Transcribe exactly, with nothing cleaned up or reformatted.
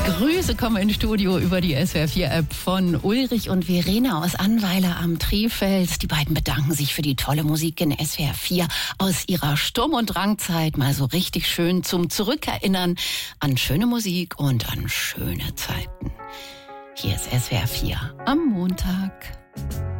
Grüße kommen ins Studio über die S W R vier App von Ulrich und Verena aus Annweiler am Trifeld. Die beiden bedanken sich für die tolle Musik in S W R vier aus ihrer Sturm- und Drangzeit. Mal so richtig schön zum Zurückerinnern an schöne Musik und an schöne Zeiten. Hier ist S W R vier am Montag.